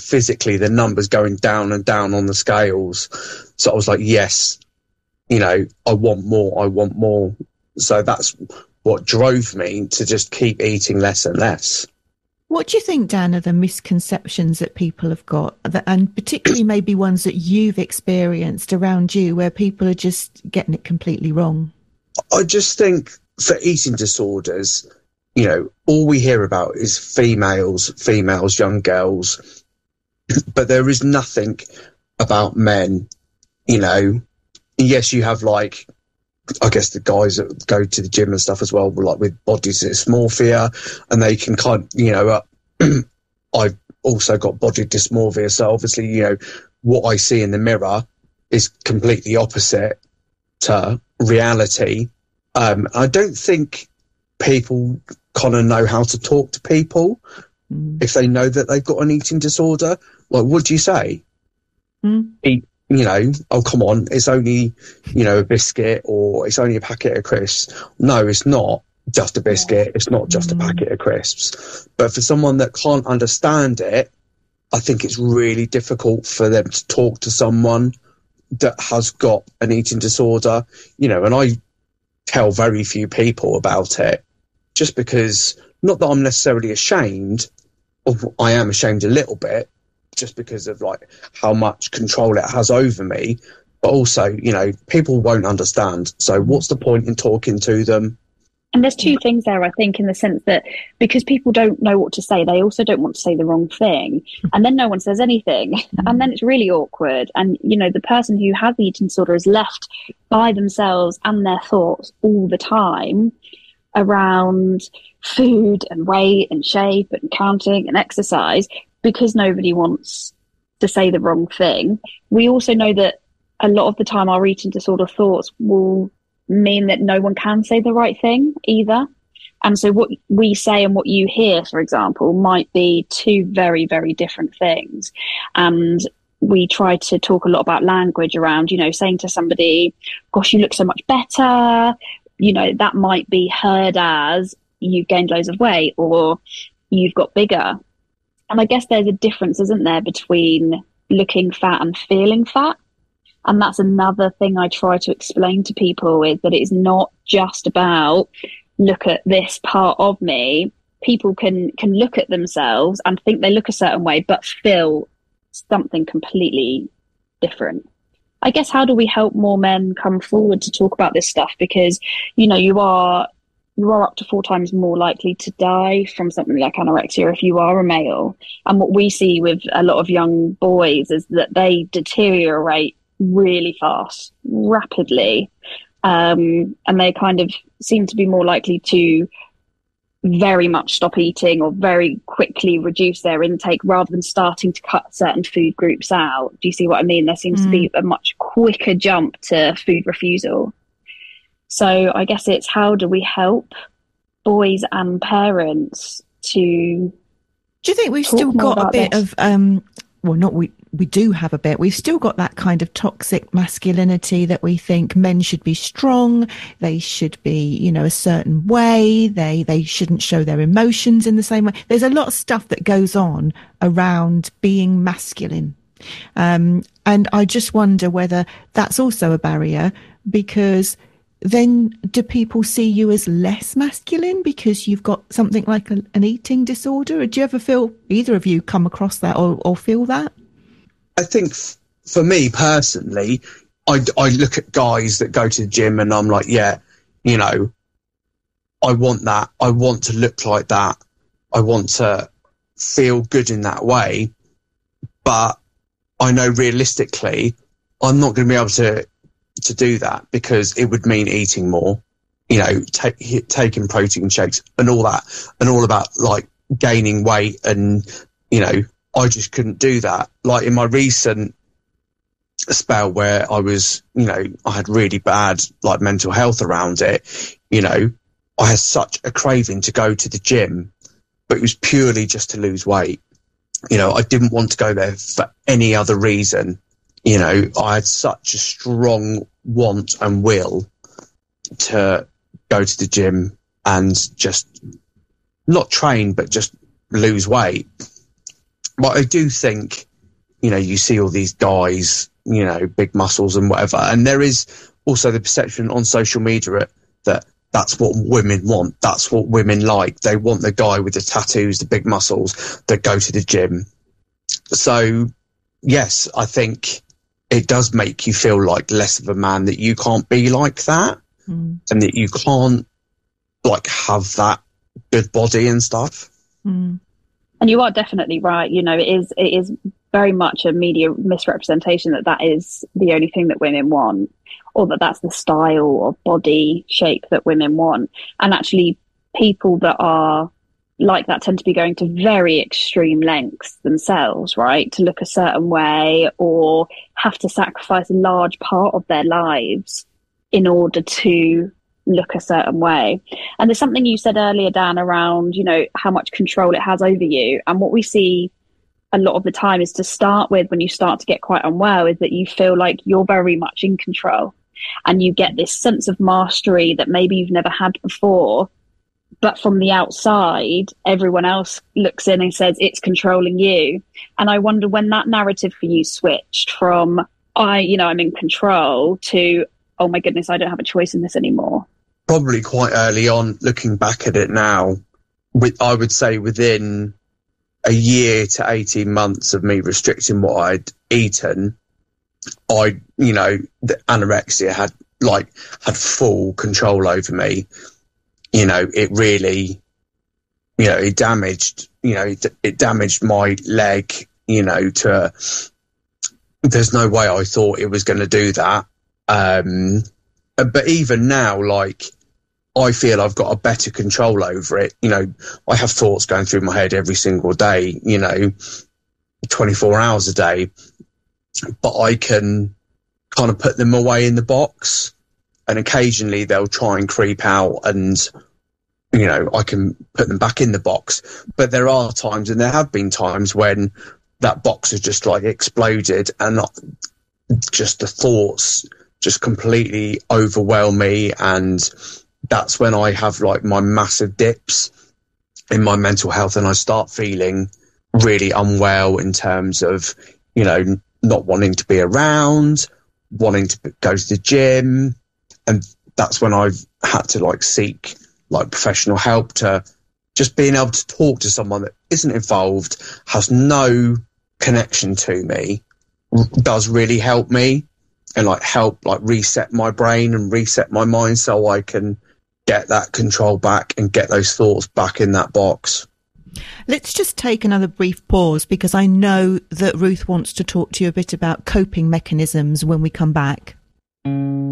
physically the numbers going down and down on the scales. So I was like, yes, you know, I want more. So that's what drove me to just keep eating less and less. What do you think, Dan, are the misconceptions that people have got, and particularly maybe ones that you've experienced around you where people are just getting it completely wrong? I just think for eating disorders, you know, all we hear about is females, young girls, but there is nothing about men, you know. Yes, you have, like, I guess the guys that go to the gym and stuff as well, like with body dysmorphia, and they can kind of, you know, I've also got body dysmorphia. So obviously, you know, what I see in the mirror is completely opposite to reality. I don't think people kind of know how to talk to people if they know that they've got an eating disorder. Like, what do you say? Eat, you know, oh, come on, it's only, you know, a biscuit, or it's only a packet of crisps. No, it's not just a biscuit. It's not just a packet of crisps. But for someone that can't understand it, I think it's really difficult for them to talk to someone that has got an eating disorder, you know, and I tell very few people about it just because, not that I'm necessarily ashamed, I am ashamed a little bit, just because of like how much control it has over me, but also, you know, people won't understand. So what's the point in talking to them? And there's two things there, I think, in the sense that because people don't know what to say, they also don't want to say the wrong thing. And then no one says anything. And then it's really awkward. And, you know, the person who has the eating disorder is left by themselves and their thoughts all the time around food and weight and shape and counting and exercise, because nobody wants to say the wrong thing. We also know that a lot of the time our eating disorder thoughts will mean that no one can say the right thing either. And so what we say and what you hear, for example, might be two very, very different things. And we try to talk a lot about language around, you know, saying to somebody, gosh, you look so much better. You know, that might be heard as you've gained loads of weight or you've got bigger. And I guess there's a difference, isn't there, between looking fat and feeling fat? And that's another thing I try to explain to people, is that it's not just about look at this part of me. People can look at themselves and think they look a certain way, but feel something completely different. I guess, how do we help more men come forward to talk about this stuff? Because, you know, you are up to 4 times more likely to die from something like anorexia if you are a male. And what we see with a lot of young boys is that they deteriorate really fast, rapidly. And they kind of seem to be more likely to very much stop eating or very quickly reduce their intake rather than starting to cut certain food groups out. Do you see what I mean? There seems to be a much quicker jump to food refusal. So I guess it's, how do we help boys and parents to... Do you think we've still got a bit of, we do have a bit, we've still got that kind of toxic masculinity that we think men should be strong, they should be, you know, a certain way, they shouldn't show their emotions in the same way. There's a lot of stuff that goes on around being masculine. And I just wonder whether that's also a barrier, because then do people see you as less masculine because you've got something like an eating disorder? Or do you ever feel, either of you come across that or feel that? I think for me personally, I look at guys that go to the gym and I'm like, yeah, you know, I want that. I want to look like that. I want to feel good in that way. But I know realistically, I'm not going to be able to do that, because it would mean eating more, you know, taking protein shakes and all that, and all about like gaining weight. And, you know, I just couldn't do that. Like in my recent spell where I was, you know, I had really bad like mental health around it, you know, I had such a craving to go to the gym, but it was purely just to lose weight. You know, I didn't want to go there for any other reason. You know, I had such a strong want and will to go to the gym and just not train, but just lose weight. But I do think, you know, you see all these guys, you know, big muscles and whatever, and there is also the perception on social media that that's what women want. That's what women like. They want the guy with the tattoos, the big muscles that go to the gym. So, yes, I think it does make you feel like less of a man, that you can't be like that, and that you can't like have that good body and stuff. And you are definitely right. You know, it is very much a media misrepresentation that is the only thing that women want, or that's the style of body shape that women want. And actually, people that are like that tend to be going to very extreme lengths themselves, right, to look a certain way, or have to sacrifice a large part of their lives in order to look a certain way. And there's something you said earlier, Dan, around, you know, how much control it has over you. And what we see a lot of the time is, to start with, when you start to get quite unwell, is that you feel like you're very much in control, and you get this sense of mastery that maybe you've never had before. But from the outside, everyone else looks in and says it's controlling you. And I wonder when that narrative for you switched from, I'm in control, to, oh my goodness, I don't have a choice in this anymore. Probably quite early on, looking back at it now, I would say within a year to 18 months of me restricting what I'd eaten, the anorexia had full control over me. You know, it really, you know, it damaged my leg, you know, there's no way I thought it was going to do that. But even now, like, I feel I've got a better control over it. You know, I have thoughts going through my head every single day, you know, 24 hours a day, but I can kind of put them away in the box, and occasionally they'll try and creep out, and, you know, I can put them back in the box. But there are times, and there have been times, when that box has just like exploded, and just the thoughts just completely overwhelm me. And that's when I have like my massive dips in my mental health, and I start feeling really unwell in terms of, you know, not wanting to be around, wanting to go to the gym. And that's when I've had to like seek like professional help, to just being able to talk to someone that isn't involved, has no connection to me, does really help me, and like help like reset my brain and reset my mind, so I can get that control back and get those thoughts back in that box. Let's just take another brief pause, because I know that Ruth wants to talk to you a bit about coping mechanisms when we come back.